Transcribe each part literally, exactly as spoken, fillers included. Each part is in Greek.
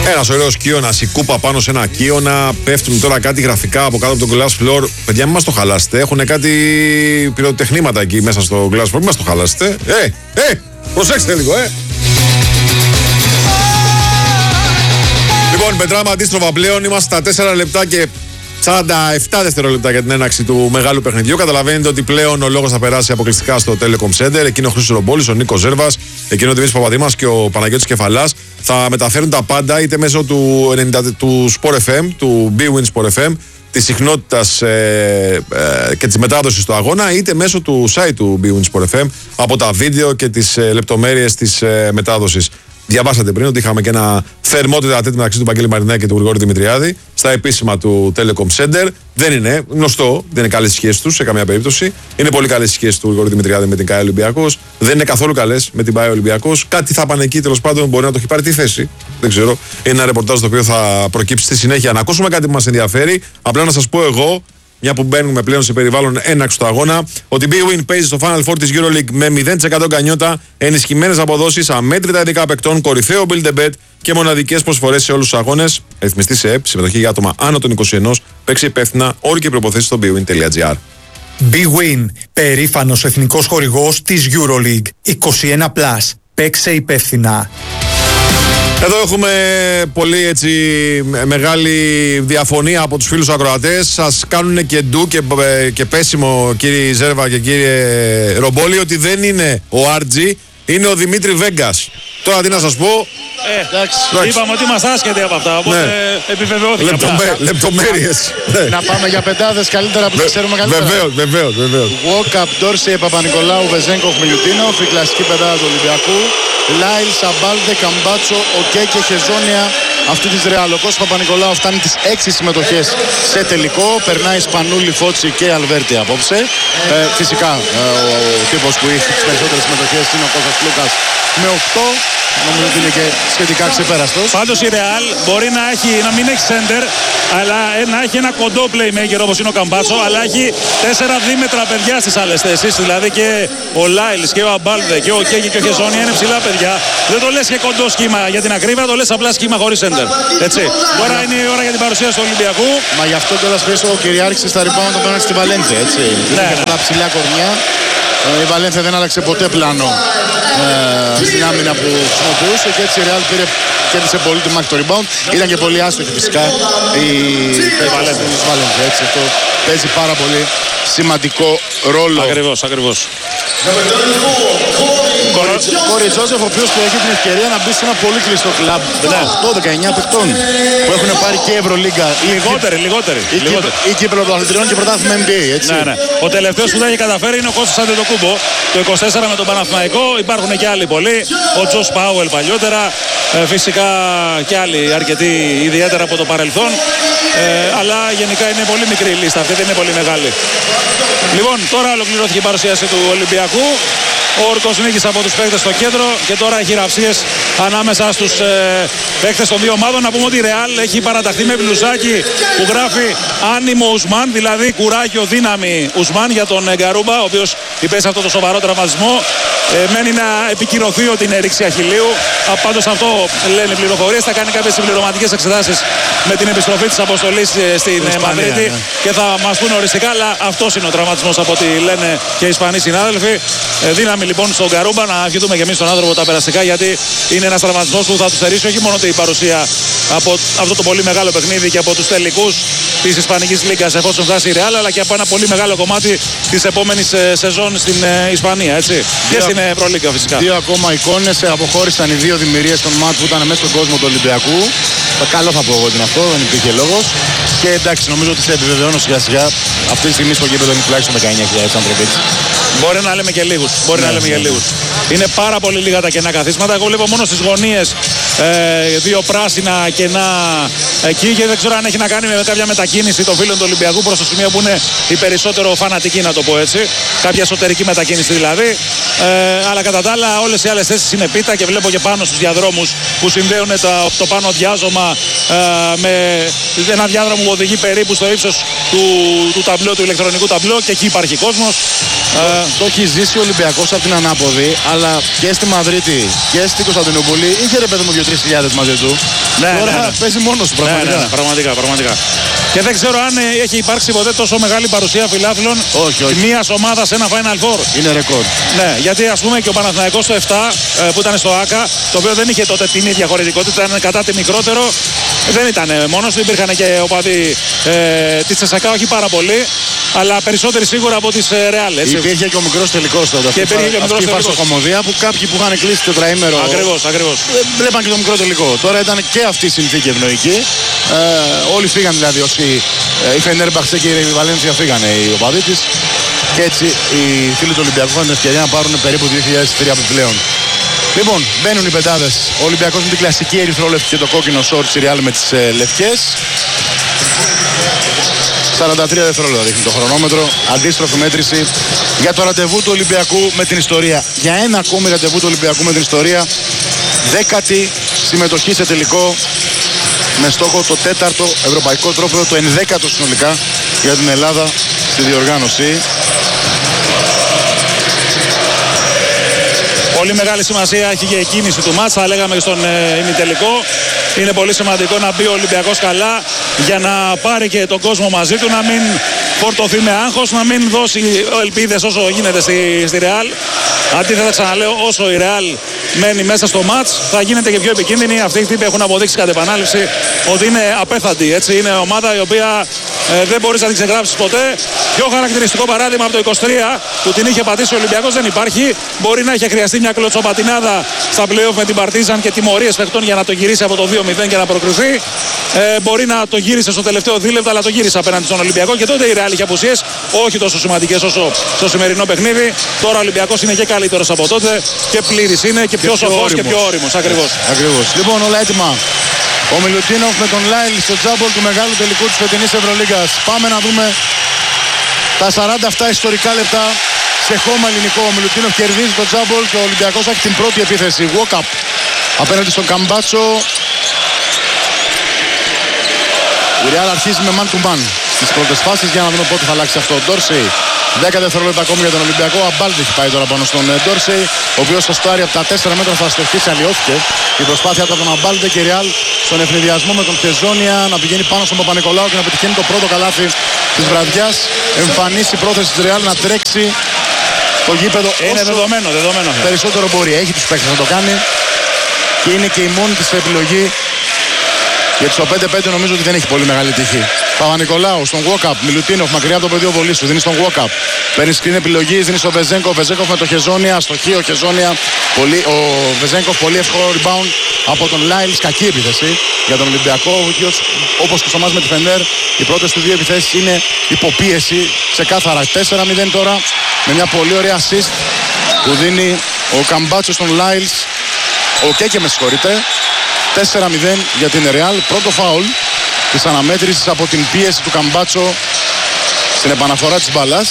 Ένας ωραίος κύωνας, η κούπα πάνω σε ένα κύωνα. Πέφτουν τώρα κάτι γραφικά από κάτω από το glass floor. Παιδιά, μην μας το χαλάσετε. Έχουν κάτι πυροτεχνήματα εκεί μέσα στο glass floor. Μην μας το χαλάσετε. Ε, ε, προσέξτε λίγο, ε. Λοιπόν, μετράμε αντίστροφα πλέον. Είμαστε στα τέσσερα λεπτά και σαράντα επτά δευτερόλεπτα για την έναρξη του μεγάλου παιχνιδιού. Καταλαβαίνετε ότι πλέον ο λόγος θα περάσει αποκλειστικά στο Telecom Center. Εκείνο ο Χρήστος Ρομπόλης, ο Νίκος Ζέρβας, εκείνο ο Δημήτρης Παπαδήμας και ο Παναγιώτης Κεφαλάς θα μεταφέρουν τα πάντα είτε μέσω του, ενενήντα, του Sport εφ εμ, του bwin Sport εφ εμ, της συχνότητας ε, ε, και της μετάδοσης του αγώνα, είτε μέσω του site του bwin Sport εφ εμ από τα βίντεο και τις ε, λεπτομέρειες της ε, μετάδοσης. Διαβάσατε πριν ότι είχαμε και ένα θερμότητα ατέτη μεταξύ του Βαγγέλη Μαρινάκη και του Γρηγόρη Δημητριάδη στα επίσημα του Telecom Center. Δεν είναι γνωστό, δεν είναι καλές σχέσεις τους σε καμία περίπτωση. Είναι πολύ καλές σχέσεις του Γρηγόρη Δημητριάδη με την ΚΑΕ Ολυμπιακός. Δεν είναι καθόλου καλές με την ΠΑΕ Ολυμπιακός. Κάτι θα πάνε εκεί, τέλος πάντων μπορεί να το έχει πάρει τη θέση. Δεν ξέρω. Είναι ένα ρεπορτάζ το οποίο θα προκύψει στη συνέχεια. Να ακούσουμε κάτι που μας ενδιαφέρει. Απλά να σας πω εγώ, μια που μπαίνουμε πλέον σε περιβάλλον έναρξη του αγώνα, ότι η bwin παίζει στο Final Four της EuroLeague με μηδέν τοις εκατό γκανιότα, ενισχυμένες αποδόσεις, αμέτρητα ειδικά παικτών, κορυφαίο build a bet και μοναδικές προσφορές σε όλους τους αγώνες. Ρυθμιστή σε ΕΠ, συμμετοχή για άτομα άνω των είκοσι ένα, παίξει υπεύθυνα, όροι και προποθέσεις στο bwin τελεία gr. bwin, περήφανος εθνικός χορηγός της EuroLeague. είκοσι ένα συν. Παίξε υπεύθυνα. Εδώ έχουμε πολύ έτσι μεγάλη διαφωνία από τους φίλους ακροατές. Σας κάνουν και ντου και, και πέσιμο κύριε Ζέρβα και κύριε Ρομπόλη ότι δεν είναι ο αρ τζι, είναι ο Δημήτρη Βέγκας. Τώρα τι να σας πω. Ε, εντάξει. Είπαμε ότι είμαστε άσχετοι από αυτά, οπότε ναι. επιβεβαιώθηκε. Λεπτομέ, λεπτομέρειες. Να πάμε για πεντάδες καλύτερα που τα ξέρουμε καλύτερα. Βεβαίως, βεβαίως, βεβαίως. Walkup, Ντόρσεϊ, Παπα-Νικολάου, Βεζέγκοφ, Μιλουτίνοφ, η κλασική πεντάδα του Ολυμπιακού. Λάιλ, Σαμπάλδε, Καμπάτσο, Οκέ και Χεζόνια αυτή της Ρεάλ. Ο Κώστας Παπα-Νικολάου φτάνει τις έξι συμμετοχές σε τελικό. Περνάει Σπανούλη, Φότσι και Αλβέρτη απόψε. Ε, φυσικά ε, ο, ο τύπος που έχει τις περισσότερες συμμετοχές είναι ο Κώστας Λούκας με οκτώ. Νομίζω ότι είναι και σχετικά ξεπέραστος. Πάντως η Real μπορεί να, έχει, να μην έχει center, αλλά να έχει ένα κοντό playmaker όπως είναι ο Καμπάτσο, αλλά έχει τέσσερα δίμετρα παιδιά στις άλλες θέσεις. Δηλαδή και ο Λάιλς και ο Αμπάλδε και ο Κέγι και ο Χεζόνια είναι ψηλά παιδιά. Δεν το λες και κοντό σχήμα για την ακρίβεια, το λες απλά σχήμα χωρίς center. Έτσι. Τώρα είναι η ώρα για την παρουσίαση του Ολυμπιακού. Μα γι' αυτό κιόλας πες ο κυριάρχησε στα rebound το πέρασε στη Βαλένθια. Έτσι. Ναι, ναι. Τα ψηλά κορμιά. Η Βαλένθια δεν άλλαξε ποτέ πλάνο ε, στην άμυνα που χρησιμοποιούσε και έτσι η Real πήρε και σε πολύ τη μάχη το rebound. Ήταν και πολύ άστοχη φυσικά η Βαλένθια. Έτσι, αυτό παίζει πάρα πολύ σημαντικό ρόλο. Ακριβώς, ακριβώς. Κόρι Τζόσεφ, ο οποίος έχει την ευκαιρία να μπει σε ένα πολύ κλειστό κλαμπ δεκαοκτώ δεκαεννιά παιχτών που έχουν πάρει και Ευρωλίγκα. Λιγότεροι, λιγότεροι. Ή κύπελλο των αθλητριών και πρωτάθλημα N B A. Έτσι. Ναι, ναι. Ο τελευταίος που τα έχει καταφέρει είναι ο Κώστας Αντετοκούμπο. Το είκοσι τέσσερα με τον Παναθηναϊκό. Υπάρχουν και άλλοι πολλοί. Ο Τζος Πάουελ παλιότερα. Ε, φυσικά και άλλοι αρκετοί ιδιαίτερα από το παρελθόν. Ε, αλλά γενικά είναι πολύ μικρή η λίστα. Αυτή δεν είναι πολύ μεγάλη. Λοιπόν, τώρα ολοκληρώθηκε η παρουσίαση του Ολυμπιακού. Ο όρκος νίκης από τους παίκτες στο κέντρο και τώρα έχει ραψίες ανάμεσα στους ε, παίκτες των δύο ομάδων. Να πούμε ότι η Real έχει παραταχθεί με μπλουζάκι που γράφει Άνιμο Ουσμάν, δηλαδή κουράγιο, δύναμη Ουσμάν για τον Γκαρούμπα, ο οποίος υπέστη αυτό το σοβαρό τραυματισμό. Ε, μένει να επικυρωθεί ότι είναι ρήξη αχιλλείου. Πάντως αυτό λένε οι πληροφορίες. Θα κάνει κάποιες συμπληρωματικές εξετάσεις με την επιστροφή της αποστολής στην Μαδρίτη ναι. και θα μας πούνε οριστικά. Αλλά αυτός είναι ο τραυματισμός από ό,τι λένε και οι Ισπανοί συνάδελφοι. Ε, δύναμη λοιπόν στον Γκαρούμπα, να ευχηθούμε και εμείς τον άνθρωπο τα περαστικά, γιατί είναι ένας τραυματισμός που θα του θερήσει όχι μόνο την παρουσία από αυτό το πολύ μεγάλο παιχνίδι και από τους τελικούς της Ισπανικής Λίγκας εφόσον φτάσει η Real, αλλά και από ένα πολύ μεγάλο κομμάτι της επόμενης ε, σεζόν στην ε, Ισπανία, έτσι. Δύο, και στην ε, Προλίγκα φυσικά. Δύο ακόμα εικόνες, αποχώρησαν οι δύο δημιουργίες των μάτς που ήταν μέσα στον κόσμο του Ολυμπιακού. Καλό θα πω εγώ είναι αυτό, δεν υπήρχε λόγος. Και εντάξει, νομίζω ότι σε επιβεβαιώνω σιγά σιγά αυτή τη στιγμή στο γήπεδο είναι τουλάχιστον δεκαεννιά χιλιάδες άνθρωποι. Μπορεί να λέμε και λίγους. Μπορεί ναι, να λέμε ναι, και λίγους. Είναι πάρα πολύ λίγα τα κενά καθίσματα. Εγώ βλέπω μόνο στις γωνίες ε, δύο πράσινα κενά εκεί και δεν ξέρω αν έχει να κάνει με κάποια μετακίνηση των φίλων του Ολυμπιακού προς το σημείο που είναι οι περισσότερο φανατικοί, να το πω έτσι. Κάποια εσωτερική μετακίνηση δηλαδή. Ε, αλλά κατά τα άλλα όλες οι άλλες θέσεις είναι πίτα και βλέπω και πάνω στους διαδρόμους που συνδέουν το, το πάνω διάζωμα ε, με ένα διάδρομο που οδηγεί περίπου στο ύψος του, του ταμπλό, του ηλεκτρονικού ταμπλό, και εκεί υπάρχει κόσμος. Ε, Το έχει ζήσει ο Ολυμπιακός από την ανάποδη, αλλά και στη Μαδρίτη και στην Κωνσταντινούπολη είχε ρε παιδί μου δύο τρεις χιλιάδες μαζί του. Ναι, Τώρα ναι, ναι. παίζει μόνος του πραγματικά. Ναι, ναι, ναι, πραγματικά, πραγματικά. Και δεν ξέρω αν ε, έχει υπάρξει ποτέ τόσο μεγάλη παρουσία φιλάθλων Όχι, όχι. μια ομάδα σε ένα Final Four. Είναι ρεκόρ. Ναι, γιατί ας πούμε και ο Παναθηναϊκός το επτά ε, που ήταν στο ΆΚΑ, το οποίο δεν είχε τότε την ίδια χωρητικότητα, ήταν κατά τη μικρότερο. Δεν ήταν μόνος του, υπήρχαν και οπαδοί ε, της Τσεσακά, όχι πάρα πολλοί, αλλά περισσότεροι σίγουρα από τις ε, Real. Έτσι. Υπήρχε και ο μικρός τελικός τότε. Και υπήρχε και ο μικρός αυτή η τελικός. φαρσοκομωδία που κάποιοι που είχαν κλείσει τετραήμερο. Ακριβώς, ακριβώς. ε, Βλέπαν και το μικρό τελικό. Τώρα ήταν και αυτή η συνθήκη ευνοϊκή. Ε, όλοι φύγαν δηλαδή. Όσοι ε, η Φενέρμπαχτσε και η Βαλένθια φύγανε οι οπαδοί της. Και έτσι οι φίλοι του Ολυμπιακού είχαν την ευκαιρία να πάρουν περίπου δύο χιλιάδες εισιτήρια επιπλέον. Λοιπόν, μπαίνουν οι πεντάδες. Ο Ολυμπιακός με την κλασική ερυθρόλευκη και το κόκκινο σόρτ, η Real με τις ε, λευκές. σαράντα τρία δευτερόλεπτα δείχνει το χρονόμετρο. Αντίστροφη μέτρηση για το ραντεβού του Ολυμπιακού με την ιστορία. Για ένα ακόμη ραντεβού του Ολυμπιακού με την ιστορία. Δέκατη συμμετοχή σε τελικό με στόχο το τέταρτο ευρωπαϊκό τρόπαιο, το ενδέκατο συνολικά για την Ελλάδα στη διοργάνωση. Πολύ μεγάλη σημασία έχει και η κίνηση του μάτς, θα λέγαμε και στον ε, ημιτελικό. Είναι πολύ σημαντικό να μπει ο Ολυμπιακός καλά για να πάρει και τον κόσμο μαζί του, να μην φορτωθεί με άγχος, να μην δώσει ελπίδες όσο γίνεται στη, στη Real. Αντίθετα, ξαναλέω, όσο η Real μένει μέσα στο μάτς, θα γίνεται και πιο επικίνδυνη. Αυτοί οι τύποι έχουν αποδείξει κατ' επανάληψη ότι είναι απέθαντοι. Έτσι. Είναι ομάδα η οποία ε, δεν μπορείς να την ξεγράψεις ποτέ. Πιο χαρακτηριστικό παράδειγμα από το είκοσι τρία που την είχε πατήσει ο Ολυμπιακός δεν υπάρχει. Μπορεί να είχε χρειαστεί μια κλωτσοπατινάδα στα play-off με την Παρτίζαν και τιμωρίες παιχτών για να το γυρίσει από το δύο μηδέν και να προκριθεί. Ε, μπορεί να το γύρισε στο τελευταίο δίλεπτο, αλλά το γύρισε απέναντι στον Ολυμπιακό. Και τότε η Real είχε απουσίες, όχι τόσο σημαντικές όσο στο σημερινό παιχνίδι. Τώρα ο Ολυμπιακός είναι και καλύτερος από τότε και πλήρης είναι και πιο σοφός και πιο όριμος. Ακριβώς. Ακριβώς. Λοιπόν, όλα έτοιμα. Ο Μιλουτίνοφ με τον Λάιλ στο τζάμπολ του μεγάλου τελικού της φετινής Ευρωλίγκας. Πάμε να δούμε τα σαράντα επτά ιστορικά λεπτά σε χώμα ελληνικό. Ο Μιλουτίνοφ κερδίζει το τζάμπολ και ο Ολυμπιακός έχει την πρώτη επίθεση. Walk-up απέναντι στον Καμπάτσο. Η Real αρχίζει με man to man στις πρώτες φάσεις για να δούμε πότε θα αλλάξει αυτό. Ντόρσεϊ, δέκα δευτερόλεπτα ακόμη για τον Ολυμπιακό. Αμπάλτη έχει πάει τώρα πάνω στον Ντόρσεϊ, ο οποίος στο στάρι από τα τέσσερα μέτρα θα στοχίσει, αλλοιώθηκε η προσπάθεια από τον Αμπάλτη και η Real στον ευνηδιασμό με τον Χεζόνια να πηγαίνει πάνω στον Παπα-Νικολάου και να πετυχαίνει το πρώτο καλάθι της βραδιάς. Εμφανίσει η πρόθεση της Real να τρέξει το γήπεδο Είναι όσο δεδομένο, δεδομένο. περισσότερο μπορεί. Έχει τους παίκτες να το κάνει και είναι και η μόνη της επιλογή. Γιατί στο πέντε πέντε νομίζω ότι δεν έχει πολύ μεγάλη τύχη. Παπα-Νικολάου στον walk-up. Μιλουτίνοφ μακριά από το πεδίο βολής του. Δίνει στον walk-up. Παίρνει screen επιλογής. Δίνει στον Βεζέγκοφ. Βεζέγκοφ με το Χεζόνια. Στοχή ο Χεζόνια. Πολύ, ο Βεζέγκοφ πολύ εύκολο rebound από τον Λάιλς. Κακή επίθεση για τον Ολυμπιακό. Όπως και στο μάτς με τη Φενέρ, οι πρώτες του δύο επιθέσεις είναι υποπίεση. Ξεκάθαρα τέσσερα μηδέν τώρα. Με μια πολύ ωραία assist που δίνει ο Καμπάτσο στον Λάιλς. Ο Κέκε με συγχωρείτε. τέσσερα μηδέν για την Real. Πρώτο φάουλ της αναμέτρησης από την πίεση του Καμπάτσο στην επαναφορά της μπάλας.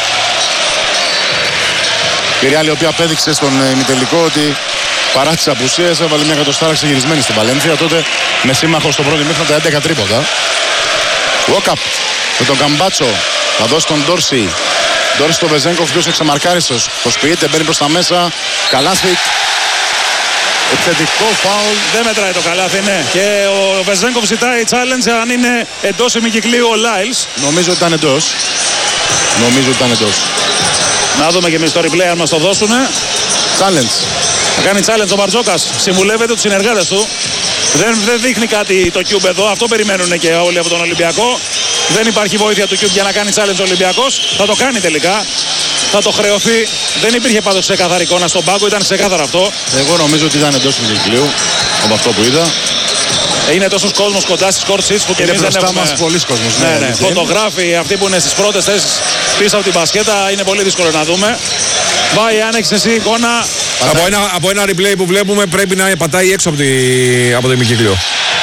Η Real η οποία απέδειξε στον ημιτελικό ότι παρά τις απουσίες έβαλε μια εκατοστάρα ξεγυρισμένη στην Βαλένθια. Τότε με σύμμαχο στο πρώτο ημίχρονο τα έντεκα τρίποτα. Walk-up με τον Καμπάτσο. Θα δώσει τον Ντόρσι. Ντόρσι στο Βεζέγκοφ, ο οποίος είναι ξεμαρκάριστος. Προσποιείται, μπαίνει προς τα μέσα. Καλάθι. Επιθετικό φάουλ. Δεν μετράει το καλάθι, ναι. Και ο Βεζέγκοφ ζητάει challenge αν είναι εντός ημικυκλίου ο Λάιλς. Νομίζω ότι ήταν εντός. Νομίζω ότι ήταν εντός. Να δούμε και εμείς το replay αν μας το δώσουν. Challenge. Θα κάνει challenge ο Μπαρτζόκας. Συμβουλεύεται τους συνεργάτες του. Δεν, δεν δείχνει κάτι το Cube εδώ. Αυτό περιμένουν και όλοι από τον Ολυμπιακό. Δεν υπάρχει βοήθεια του Cube για να κάνει challenge ο Ολυμπιακός. Θα το κάνει τελικά. Θα το χρεωθεί. Δεν υπήρχε πάντως ξεκάθαρη εικόνα στον πάγκο. Ήταν ξεκάθαρο αυτό. Εγώ νομίζω ότι ήταν εντός του ημικυκλίου από αυτό που είδα. Είναι τόσος κόσμος κοντά στις court seats που και είναι εμείς δεν μπροστά έχουμε. μας πολλοί κόσμος. Ναι, ναι. Φωτογράφοι, αυτοί που είναι στις πρώτες θέσεις πίσω από την μπασκέτα, είναι πολύ δύσκολο να δούμε. Βάει, αν έχεις εσύ εικόνα. Από ένα, από ένα replay που βλέπουμε πρέπει να πατάει έξω από, τη, από το ημικύκλιο.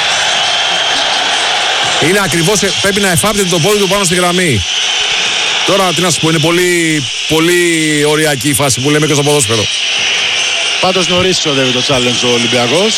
Είναι ακριβώς, πρέπει να εφάπτεται το πόδι του πάνω στη γραμμή. Τώρα τι να σου πω, είναι πολύ, πολύ ωριακή η φάση που λέμε και στο ποδόσφαιρο. Πάντως νωρίς ξοδεύει το challenge ο Ολυμπιακός.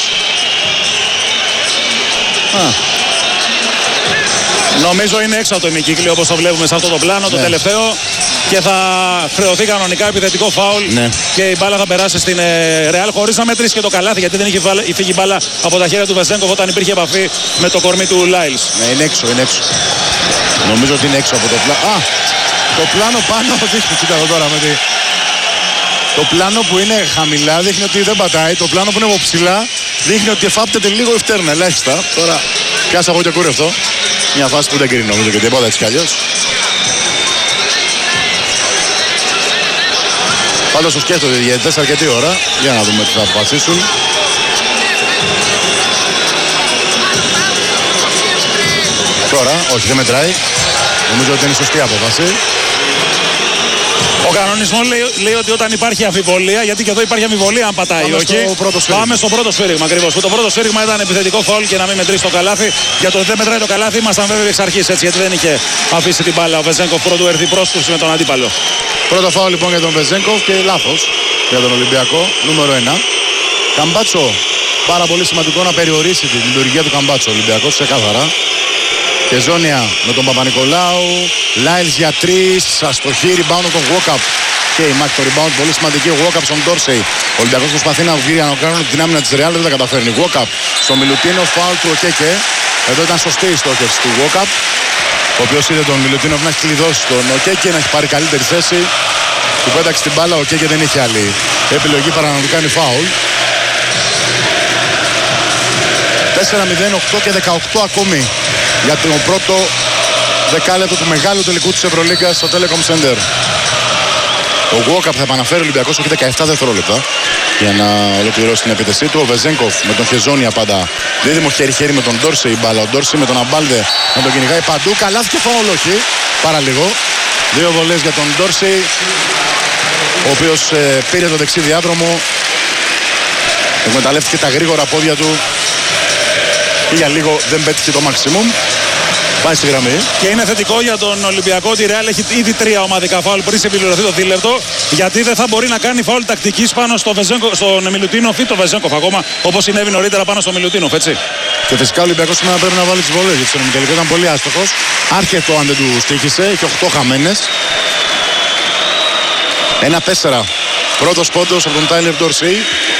Α. Νομίζω είναι έξω από το ημικύκλιο όπως το βλέπουμε σε αυτό το πλάνο, το Ναι. τελευταίο. και θα χρεωθεί κανονικά επιθετικό φάουλ. Ναι. Και η μπάλα θα περάσει στην Ρεάλ χωρίς να μετρήσει και το καλάθι, γιατί δεν είχε φύγει η μπάλα από τα χέρια του Βεζένκοφ όταν υπήρχε επαφή με το κορμί του Λάιλς. Ναι, είναι έξω, είναι έξω. Νομίζω ότι είναι έξω από το πλάνο. Α, το πλάνο πάνω δείχνει, κοίτα εδώ τώρα με τη... Το πλάνο που είναι χαμηλά δείχνει ότι δεν πατάει. Το πλάνο που είναι από ψηλά δείχνει ότι εφάπτεται λίγο η φτέρνα, ελάχιστα. Τώρα πιάσα εγώ και κούρε αυτό. Μια φάση που δεν κρίνει νομίζω και τίποτα έτσι κι αλλιώς. Πάντως το σκέφτονται οι διαιτητές αρκετή ώρα. Για να δούμε τι θα αποφασίσουν. Τώρα, όχι δεν μετράει. Νομίζω ότι είναι σωστή απόφαση. Ο κανονισμός λέει, λέει ότι όταν υπάρχει αμφιβολία, γιατί και εδώ υπάρχει αμφιβολία αν πατάει ή όχι. Πάμε στο πρώτο σφύριγμα ακριβώς. Που το πρώτο σφύριγμα ήταν επιθετικό φάουλ και να μην μετρήσει το καλάθι. Για το ότι δεν μετράει το καλάθι, ήμασταν βέβαιοι εξ αρχής έτσι, γιατί δεν είχε αφήσει την μπάλα ο Βεζένκοφ πρώτου έρθει πρόσκουψη με τον αντίπαλο. Πρώτο φάουλ λοιπόν για τον Βεζένκοφ και λάθος για τον Ολυμπιακό, νούμερο ένα. Καμπάτσο, πάρα πολύ σημαντικό να περιορίσει τη λειτουργία του Καμπάτσο. Ολυμπιακός ξεκάθαρα. Κεζόνια με τον Παπα-Νικολάου. Λάιλς για τρεις. Αστοχή, rebound από τον Walkup. Και η μάχη το rebound πολύ σημαντική. Ο Walkup στον Ντόρσεϊ. Ο Ολυμπιακός προσπαθεί να βγει να κάνει την άμυνα της Ρεάλ. Δεν τα καταφέρνει. Walkup στο Μιλουτίνο. Φάουλ του Οκέκε. Εδώ ήταν σωστή η στόχευση του Walkup. Ο οποίος είδε τον Μιλουτίνο να έχει κλειδώσει τον Οκέκε, να έχει πάρει καλύτερη θέση. Του πέταξε την μπάλα. Ο Οκέκε δεν είχε άλλη επιλογή παρά να του κάνει φάουλ. τέσσερα μηδέν, οκτώ και δεκαοκτώ ακόμη για το πρώτο δεκάλεπτο του μεγάλου τελικού της Ευρωλίγκας στο Telecom Center. Ο Walkup θα επαναφέρει ο Ολυμπιακός, έχει δεκαεπτά δευτερόλεπτα για να ολοκληρώσει την επίθεσή του. Ο Βεζένκοφ με τον Χεζόνια πάντα δίδυμο χέρι-χέρι με τον Ντόρσεϊ μπάλα. Ο Ντόρσεϊ με τον Αμπάλδε να τον κυνηγάει παντού. Καλάθι και φάουλ όχι, πάρα λίγο. Δύο βολές για τον Ντόρσεϊ, ο οποίος ε, πήρε το δεξί διάδρομο, εκμεταλλεύτηκε τα γρήγορα πόδια του και για λίγο δεν πέτυχε το maximum. Πάει στη γραμμή. Και είναι θετικό για τον Ολυμπιακό ότι η Ρεάλ έχει ήδη τρία ομαδικά φάουλ πριν συμπληρωθεί το δίλεπτο. Γιατί δεν θα μπορεί να κάνει φάουλ τακτικής πάνω στο Βεζένκο, στον Μιλουτίνοφ ή το Βεζένκοφ ακόμα, όπως συνέβη νωρίτερα πάνω στο Μιλουτίνοφ, έτσι. Και φυσικά ο Ολυμπιακός σήμερα πρέπει να βάλει τις βολές. Γιατί στον ημιτελικό ήταν πολύ άστοχος. Άρχεται αν δεν του στοίχησε, έχει οκτώ χαμένες. ένα τέσσερα. Πρώτος πόντος από τον Τάιλερ Ντόρσεϊ.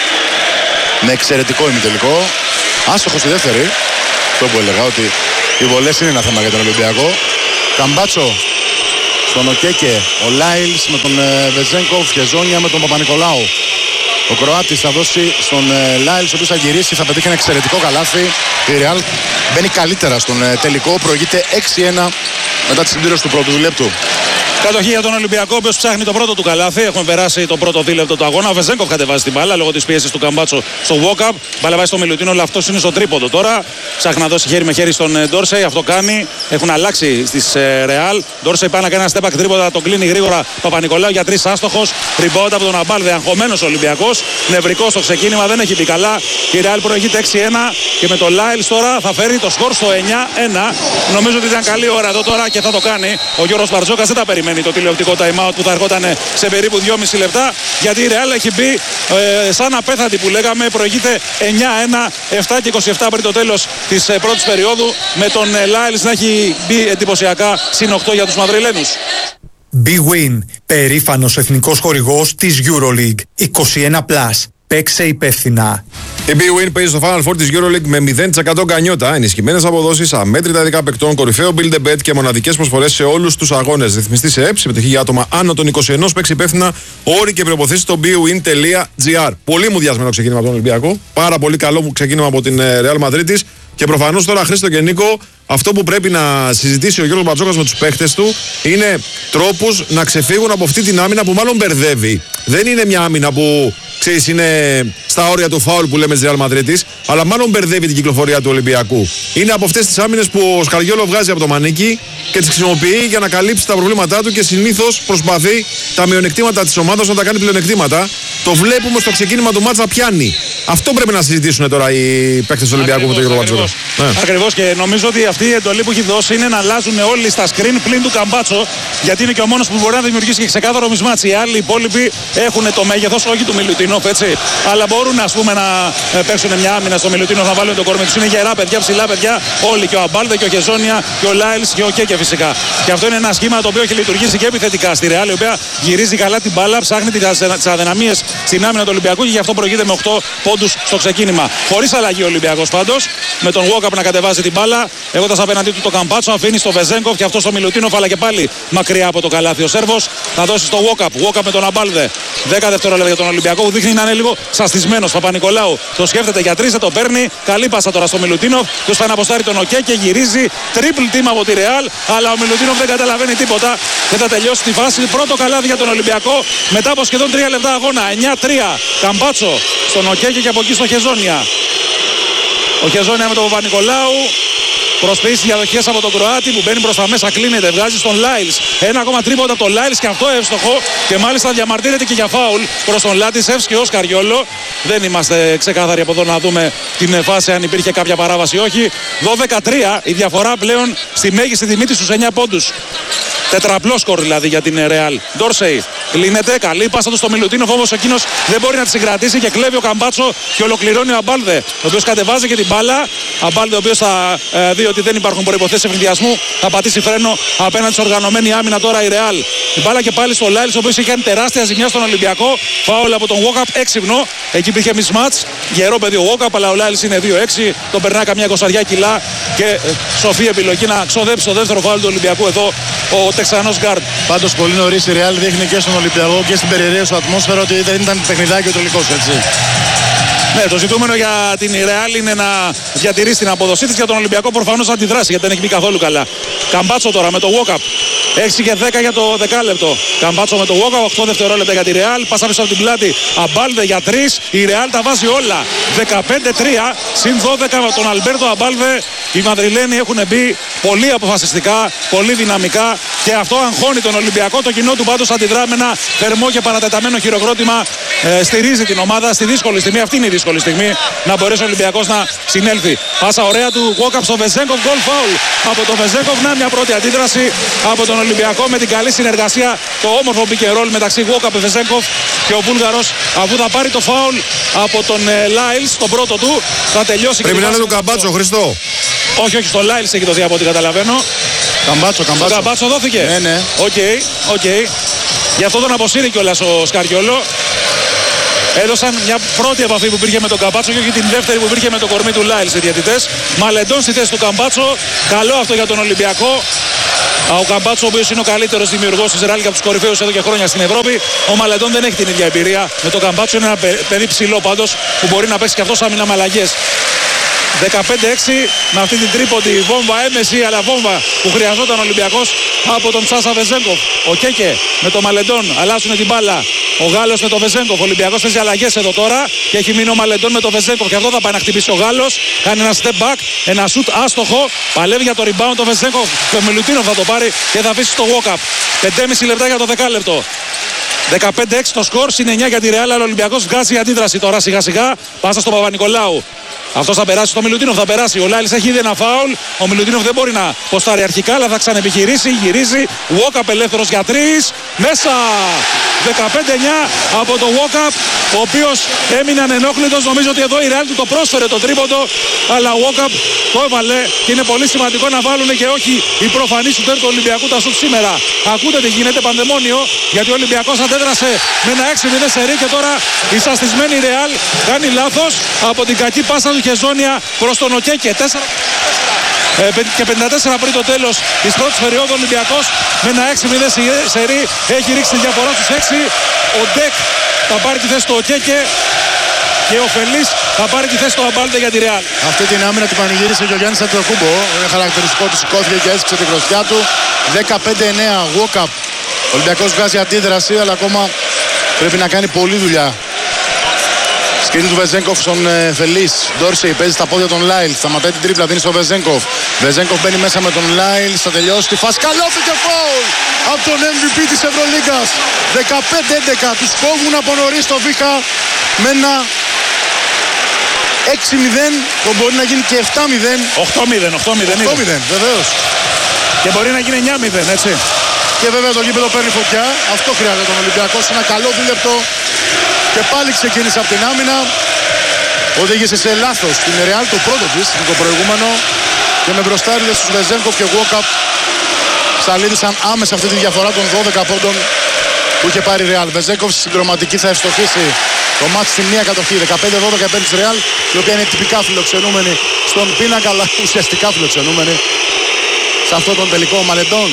Με εξαιρετικό ημιτελικό. Άστοχος στη δεύτερη. Αυτό που έλεγα ότι οι βολές είναι ένα θέμα για τον Ολυμπιακό. Καμπάτσο στον Οκέκε. Ο Λάιλς με τον ε, Βεζένκοφ. Χεζόνια με τον Παπα-Νικολάου. Ο Κροάτης θα δώσει στον ε, Λάιλς, ο οποίος θα γυρίσει, θα πετύχει ένα εξαιρετικό καλάθι. Η Ρεάλ μπαίνει καλύτερα στον ε, τελικό. Προηγείται έξι ένα μετά τη συμπλήρωση του πρώτου λεπτού. Κατοχή για τον Ολυμπιακό, ο οποίος ψάχνει το πρώτο του καλάθι. Έχουμε περάσει το πρώτο δίλεπτο του αγώνα. Ο Βεζένκοφ κατεβάζει την μπάλα λόγω της πίεσης του Καμπάτσο στο walk-up. Μπάλα βάζει στο Μιλουτίνο, αλλά αυτός είναι στο τρίποντο τώρα. Ψάχνει να δώσει χέρι με χέρι στον Ντόρσεϊ. Αυτό κάνει. Έχουν αλλάξει στις Ρεάλ. Ντόρσεϊ πάει να κάνει ένα step back τρίποντα, τον κλείνει γρήγορα Παπα-Νικολάου για τρεις άστοχος. Rebound από τον Αμπάλδε, αγχωμένος Ολυμπιακός. Νευρικός στο ξεκίνημα, δεν έχει μπει καλά. Η Ρεάλ προηγείται έξι ένα και με το Λάιλς τώρα θα φέρει το σκορ στο εννιά ένα. Νομίζω ότι ήταν καλή ώρα εδώ τώρα και θα το κάνει. Ο Γιώργος Μπαρτζόκας δεν τα περιμένει το τηλεοπτικό time out που θα ερχόταν σε περίπου δυόμιση λεπτά. Γιατί η Ρεάλ έχει μπει ε, σαν απέθαντη που λέγαμε. Προηγείται εννιά ένα, επτά και είκοσι επτά πριν το τέλος της ε, πρώτης περίοδου. Με τον ε, Λάιλς να έχει μπει εντυπωσιακά συν οκτώ για τους Μαδριλένους. Big Win, περήφανος εθνικός χορηγός της EuroLeague. είκοσι ένα συν. Παίξε υπεύθυνα. Η Big Win παίζει στο Final Four της EuroLeague με μηδέν τοις εκατό γκανιότα, ενισχυμένες αποδόσεις, αμέτρητα ειδικά παικτών, κορυφαίο build a bet και μοναδικές προσφορές σε όλους τους αγώνες. Ρυθμιστή σε ΕΠ, συμμετοχή για άτομα άνω των είκοσι ένα, παίξει υπεύθυνα, όροι και προϋποθέσεις στο bwin τελεία gr. Πολύ μου διασμένο ξεκίνημα από τον Ολυμπιακό. Πάρα πολύ καλό μου ξεκίνημα από την Real Madrid. Και προφανώς τώρα, Χρήστο και Νίκο, αυτό που πρέπει να συζητήσει ο Γιώργος Μπαρτζόκας με τους παίχτες του είναι τρόπους να ξεφύγουν από αυτή την άμυνα που μάλλον μπερδεύει. Δεν είναι μια άμυνα που, ξέρεις, είναι στα όρια του φάουλ που λέμε της Real Madrid, αλλά μάλλον μπερδεύει την κυκλοφορία του Ολυμπιακού. Είναι από αυτές τις άμυνες που ο Σκαριόλο βγάζει από το μανίκι και τις χρησιμοποιεί για να καλύψει τα προβλήματά του και συνήθως προσπαθεί τα μειονεκτήματα της ομάδας να τα κάνει πλεονεκτήματα. Το βλέπουμε στο ξεκίνημα του μάτσα πιάνει. Αυτό πρέπει να συζητήσουν τώρα οι παίκτες του Ολυμπιακού με τον Γιώργο Μπαρτζόκα. Ακριβώς. Ναι. Ακριβώς, και νομίζω ότι αυτή η εντολή που έχει δώσει είναι να αλλάζουν όλοι στα screen πλην του Καμπάτσο, γιατί είναι και ο μόνος που μπορεί να δημιουργήσει και ξεκάθαρο μισμάτσι. Οι άλλοι υπόλοιποι έχουν το μέγεθος, όχι του Μιλουτίνοφ, έτσι, αλλά μπορούν, ας πούμε, να παίξουν μια άμυνα στο Μιλουτίνοφ, να βάλουν τον κορμί τους. Είναι γερά παιδιά, ψηλά παιδιά, όλοι, και ο Αμπάλδε και ο Χεζόνια και ο Λάιλς και ο Κέκε φυσικά. Και αυτό είναι ένα σχήμα το οποίο έχει λειτουργήσει και επιθετικά στη Ρεάλ, η οποία γυρίζει καλά την μπάλα, ψάχνει τις αδυναμίες στην άμυνα του Ολυμπιακού και γι' αυτό προηγείται με οκτώ πόντους στο ξεκίνημα. Χωρίς αλλαγή ο Ολυμπιακός πάντως, με τον Walkup να κατεβάζει την μπάλα, έχοντας απέναντί του το Καμπάτσο, αφήνει στο Βεζέγκοφ και αυτό στο Μιλουτίνοφ, αλλά και πάλι μακριά από το καλάθι. Ο Σέρβος θα δώσει στο Walkup. Walkup με τον Αμπάλδε. δέκα δευτερόλεπτα για τον Ολυμπιακό που δείχνει να είναι λίγο σαστισμένος. Παπα-Νικολάου το σκέφτεται για τρεις, δεν το παίρνει. Καλή πάσα τώρα στο Μιλουτίνοφ. Του θα αναποστάρει τον ΟΚΕ και γυρίζει. Triple team από τη Ρεάλ, αλλά ο Μιλουτίνοφ δεν καταλαβαίνει τίποτα. Δεν θα τελειώσει τη φάση. Πρώτο καλάθι για τον Ολυμπιακό μετά από σχεδόν τρία λεπτά αγώνα. εννιά τρία. Καμπάτσο στον ΟΚΕ και από εκεί στο Χεζόνια. Ο Χεζόνια με τον Παπα-Νικολάου. Προσποιήσει διαδοχές από τον Κροάτη που μπαίνει προς τα μέσα, κλείνεται, βγάζει στον Λάιλς. Ένα ακόμα τρίποντα από τον Λάιλς και αυτό εύστοχο. Και μάλιστα διαμαρτύρεται και για φάουλ προς τον Λάτισεφς και ο Σκαριόλο. Δεν είμαστε ξεκάθαροι από εδώ να δούμε την φάση αν υπήρχε κάποια παράβαση ή όχι. δώδεκα τρία η διαφορά πλέον στη μέγιστη τιμή της στους εννιά πόντους. Τετραπλό σκορ δηλαδή για την Ρεάλ. Ντόρσεϊ κλείνεται, καλή πάσα του στο Μιλουτίνοφ, όμως εκείνος δεν μπορεί να τη συγκρατήσει και κλέβει ο Καμπάτσο και ολοκληρώνει ο Αμπάλδε, ο οποίος κατεβάζει και την μπάλα. Αμπάλδε, ο οποίος θα ε, δει ότι δεν υπάρχουν προϋποθέσεις ευνηδιασμού, θα πατήσει φρένο απέναντι σε οργανωμένη άμυνα τώρα η Ρεάλ. Η μπάλα και πάλι στο Λάιλς, ο οποίος είχε κάνει τεράστια ζημιά στον Ολυμπιακό. Φάουλ από τον Walkup, έξυπνο. Εκεί υπήρχε mismatch. Γερό παιδί ο Walkup, αλλά ο Λάιλς είναι δύο έξι. Τον περνά καμιά εικοσαριά κιλά και ε, σοφή επιλογή να ξοδέψει το δεύτερο φάουλ του Ολυμπιακού εδώ ο Τεξανός γκάρντ. Πάντως πολύ νωρίς η Ρεάλ δείχνει και στον Ολυμπιακό και στην περιραίωση του ατμόσφαιρα ότι δεν ήταν παιχνιδάκι ο τελικός, έτσι. Ναι, το ζητούμενο για την Ρεάλ είναι να διατηρήσει την απόδοσή της, για τον Ολυμπιακό προφανώς να αντιδράσει γιατί δεν έχει μπει καθόλου καλά. Καμπάτσο τώρα με το Walkup. έξι και δέκα για το δεκάλεπτο. Καμπάτσο με το Walkup, οκτώ δευτερόλεπτα για τη Ρεάλ. Πάσα πίσω από την πλάτη. Αμπάλδε για τρία. Η Ρεάλ τα βάζει όλα. δεκαπέντε τρία συν δώδεκα με τον Αλμπέρτο Αμπάλδε. Οι Μαδριλένοι έχουν μπει πολύ αποφασιστικά, πολύ δυναμικά και αυτό αγχώνει τον Ολυμπιακό. Το κοινό του πάντως αντιδρά με ένα θερμό και παρατεταμένο χειροκρότημα. Ε, στηρίζει την ομάδα στη δύσκολη στιγμή. Αυτή είναι η δύσκολη στιγμή να μπορέσει ο Ολυμπιακός να συνέλθει. Πάσα ωραία του Walkup στο Βεζέγκοφ. Γκολ φάουλ από τον Βεζέγκοφ. Να μια πρώτη αντίδραση από τον Ολυμπιακό με την καλή συνεργασία. Το όμορφο pick and roll μεταξύ Walkup και Βεζέγκοφ. Και ο Βούλγαρος, αφού θα πάρει το φάουλ από τον ε, Λάιλς, τον πρώτο του, θα τελειώσει. Πρέπει να είναι του Καμπάτσο, Χριστό. Όχι, όχι, στο Λάιλς έχει δοθεί από ό,τι καταλαβαίνω. Καμπάτσο, Καμπάτσο. Το Καμπάτσο δόθηκε. Ναι, ναι. Οκ, okay, οκ. Okay. Γι' αυτό τον αποσύρει κιόλας ο Σκαριόλο. Έδωσαν μια πρώτη επαφή που υπήρχε με τον Καμπάτσο και όχι την δεύτερη που υπήρχε με το κορμί του Λάιλς οι διαιτητές. Μαλεντών στη θέση του Καμπάτσο. Καλό αυτό για τον Ολυμπιακό. Ο Καμπάτσο, ο οποίος είναι ο καλύτερος δημιουργός της Ρεάλ και από τους κορυφαίους εδώ και χρόνια στην Ευρώπη. Ο Μαλεντών δεν έχει την ίδια εμπειρία. Με τον Καμπάτσο είναι ένα παιδί ψηλό πάντως που μπορεί να παίξει και αυτός άμυνα με αλλαγές. δεκαπέντε έξι με αυτή την τρίποντη βόμβα, έμεση αλλά βόμβα που χρειαζόταν ο Ολυμπιακός από τον Σάσα Βεζέγκοφ. Ο Κέκε με τον Μαλεντών αλλάζουν την μπάλα. Ο Γάλλος με τον Βεζέγκοφ. Ο Ολυμπιακός παίζει αλλαγές εδώ τώρα και έχει μείνει ο Μαλεντών με τον Βεζέγκοφ. Και αυτό θα πάει να χτυπήσει ο Γάλλος. Κάνει ένα step back, ένα shoot άστοχο. Παλεύει για το rebound το Βεζέγκοφ. Και ο Μιλουτίνοφ θα το πάρει και θα αφήσει στο walk-up. πέντε και μισό λεπτά για το δεκάλεπτο. δεκαπέντε έξι το σκορ, συν εννιά για τη Ρεάλ, αλλά ο Ολυμπιακός βγάζει αντίδραση τώρα σιγά σιγά. Πάσα στον Παπα-Νικολάου. Αυτός θα περάσει στο Μιλουτίνοφ, θα περάσει. Ο Λάιλς έχει ήδη ένα φάουλ. Ο Μιλουτίνοφ δεν μπορεί να ποστάρει αρχικά, αλλά θα ξανεπιχειρήσει. Γυρίζει. Walkup ελεύθερος για τρεις. Μέσα. δεκαπέντε εννιά από το Walkup, ο οποίος έμεινε ανενόχλητος. Νομίζω ότι εδώ η Ρεάλ του το πρόσφερε το τρίποντο, αλλά ο Walkup το έβαλε και είναι πολύ σημαντικό να βάλουν και όχι οι προφανείς σουτέρ του Ολυμπιακού τα σουτ σήμερα. Ακούτε τι γίνεται, πανδαιμόνιο, γιατί ο Ολυμπιακός αντέδρασε με ένα έξι μηδέν σερί και τώρα η σαστισμένη Ρεάλ κάνει λάθος από την κακή πάσα του Χεζόνια προς τον Οκέκε. τέσσερα και πενήντα τέσσερα πριν το τέλος της πρώτης περίοδου. Ολυμπιακός με ένα έξι μηδέν σερί έχει ρίξει τη διαφορά στους έξι. Ο Ντεκ θα πάρει τη θέση του Οκέκε και ο Φελής θα πάρει τη θέση του Αμπάλντε για τη Ρεάλ. Αυτή την άμυνα την πανηγύρισε και ο Γιάννης Αντετοκούμπο. Είναι χαρακτηριστικό του, σηκώθηκε και έστειξε τη χρωστιά του. δεκαπέντε εννέα Walkup. Ο Ολυμπιακός βγάζει αντίδραση, αλλά ακόμα πρέπει να κάνει πολλή δουλειά. Σκριν του Βεζέγκοφ στον ε, Φελής. Ντόρσεϊ παίζει στα πόδια των Λάιλς. Σταματάει την τρίπλα, δίνει στο Βεζέγκοφ. Βεζέγκοφ μπαίνει μέσα με τον Λάιλς. Θα τελειώσει τη φάση. Καλώθηκε φάουλ από τον εμ βι πι της Ευρωλίγκας. δεκαπέντε έντεκα. Τους κόβουν από νωρίς το Βίχα με ένα έξι μηδέν, το μπορεί να γίνει και επτά μηδέν. οκτώ μηδέν, οκτώ μηδέν. οκτώ μηδέν, βεβαίως. Και μπορεί να γίνει εννιά μηδέν, έτσι. Και βέβαια το γήπεδο παίρνει φωτιά. Αυτό χρειάζεται τον Ολυμπιακό. Ένα καλό δίλεπτο. Και πάλι ξεκίνησε από την άμυνα. Οδήγησε σε λάθος την Ρεάλ, το πρώτο της, το προηγούμενο. Και με μπροστάριδες στους Βεζένκοφ και Walkup ψαλίδησαν άμεσα αυτή τη διαφορά των δώδεκα πόντων που είχε πάρει η Ρεάλ. Βεζένκοφ στην συμπληρωματική θα ευστοχίσει το μάτς στη μία κατοχή. δεκαπέντε δώδεκα υπέρ της Ρεάλ, η οποία είναι τυπικά φιλοξενούμενη στον πίνακα, αλλά ουσιαστικά φιλοξενούμενη σε αυτό τον τελικό. Μαλεντών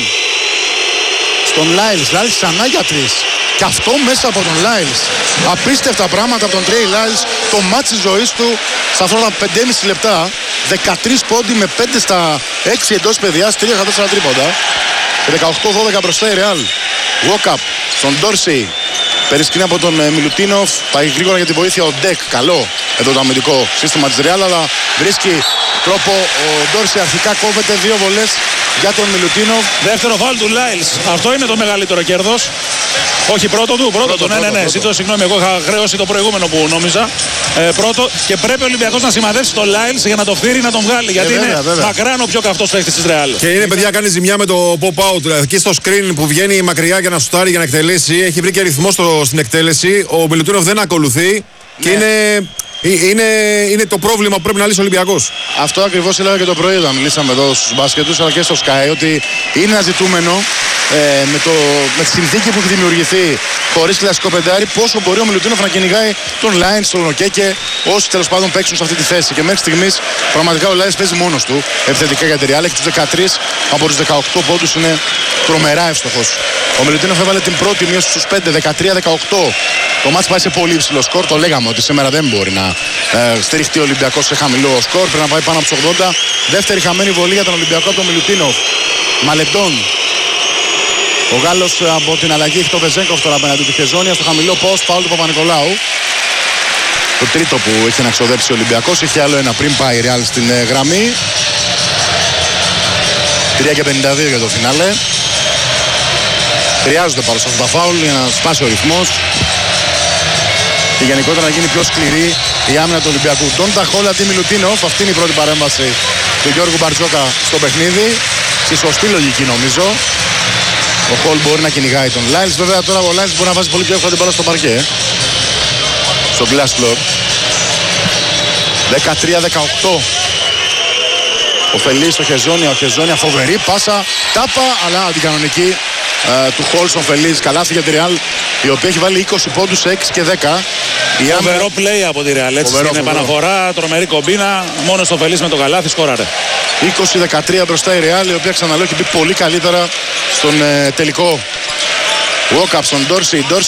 στον Λάιλς. Λάιλς ξανά για τρεις. Και αυτό μέσα από τον Λάιλς. Απίστευτα πράγματα από τον Τρέι Λάιλς. Το μάτς της ζωής του σε αυτά τα πέντε και μισό λεπτά. δεκατρείς πόντι με πέντε στα έξι εντός παιδιάς. τρία στα τέσσερα τρίποντα. Και δεκαοκτώ δώδεκα μπροστά η Ρεάλ. Walkup στον Ντόρσι. Περισκηνεί από τον Μιλουτίνοφ. Πάει γρήγορα για τη βοήθεια ο Ντεκ. Καλό εδώ το αμυντικό σύστημα της Ρεάλ. Αλλά βρίσκει τρόπο. Ο Ντόρσι αρχικά κόβεται δύο βολές για τον Μιλουτίνοφ. Δεύτερο φάουλ του Λάιλς. Αυτό είναι το μεγαλύτερο κέρδος. Όχι πρώτο του, πρώτο, πρώτο του. Ναι, ναι, ναι. Ζητώ συγγνώμη, εγώ είχα χρέωση το προηγούμενο που νόμιζα. Ε, πρώτο. Και πρέπει ο Ολυμπιακός να σημαδεύσει τον Λάιλς για να το φύρει να τον βγάλει. Γιατί ε, βέβαια, είναι βέβαια. μακράν ο πιο καυτός παίκτης της Ρεάλ. Και είναι, παιδιά, κάνει ζημιά με το pop-out. Δηλαδή, εκεί στο screen που βγαίνει μακριά για να σουτάρει, για να εκτελέσει. Έχει βρει και ρυθμό στο, στην εκτέλεση. Ο Μιλουτίνοφ δεν ακολουθεί. Ναι. Και είναι. Είναι, είναι το πρόβλημα που πρέπει να λύσει ο Ολυμπιακός. Αυτό ακριβώς έλεγα και το πρωί όταν μιλήσαμε εδώ στους μπάσκετους αλλά και στο Sky, ότι είναι ένα ζητούμενο ε, με, το, με τη συνθήκη που έχει δημιουργηθεί χωρίς κλασικό πεντάρι, πόσο μπορεί ο Μιλουτίνοφ να κυνηγάει τον Λάινς, τον Οκέκε, όσοι τέλος πάντων παίξουν σε αυτή τη θέση. Και μέχρι στιγμής πραγματικά ο Λάινς παίζει μόνος του επιθετικά για τη Ρεάλ. Έχει τους δεκατρείς από τους δεκαοκτώ πόντους, είναι τρομερά εύστοχος. Ο Μιλουτίνοφ έβαλε την πρώτη μείωση στους πέντε, δεκατρία δεκαοκτώ. Το μάτς πάει σε πολύ υψηλό σκορ. Το λέγαμε ότι σήμερα δεν μπορεί να ε, στηριχτεί ο Ολυμπιακός σε χαμηλό σκορ. Πρέπει να πάει πάνω από τους ογδόντα. Δεύτερη χαμένη βολή για τον Ολυμπιακό από τον Μιλουτίνοφ. Μαλεντών. Ο Γάλλος από την αλλαγή έχει το Βεζένκοφ τώρα απέναντι του Χεζόνια στο χαμηλό post. Φάουλ του Παπα-Νικολάου. Το τρίτο που έχει να ξοδέψει ο Ολυμπιακός. Έχει άλλο ένα πριν πάει η Ρεάλ στην ε, γραμμή. τρία και πενήντα δύο για το φινάλε. Χρειάζονται πάνω σε αυτά τα φάουλ για να σπάσει ο ρυθμός και γενικότερα να γίνει πιο σκληρή η άμυνα του Ολυμπιακού. Τον Ταχόλα τι Μιλουτίνοφ. Αυτή είναι η πρώτη παρέμβαση του Γιώργου Μπαρτζόκα στο παιχνίδι. Στη σωστή λογική νομίζω. Ο Χολ μπορεί να κυνηγάει τον Λάιλς. Βέβαια τώρα ο Λάιλς μπορεί να βάζει πολύ πιο εύκολα την μπάλα στο παρκέ. Στο glass floor. δεκατρία δεκαοκτώ. Ο Φελής στο Χεζόνια. Ο Χεζόνια φοβερή πάσα. Τάπα αλλά αντικανονική. Uh, του Χολ στον Φελής, καλάθι για τη Ρεάλ, η οποία έχει βάλει είκοσι πόντους σε έξι και δέκα. Φοβερό play από τη Ρεάλ, έτσι στην επαναφορά, τρομερή κομπίνα, μόνο στο Φελής με το καλάθι σκόραρε. είκοσι δεκατρία μπροστά η Ρεάλ, η οποία ξαναλέω έχει μπει πολύ καλύτερα στον uh, τελικό. Walkup στον Ντόρσι.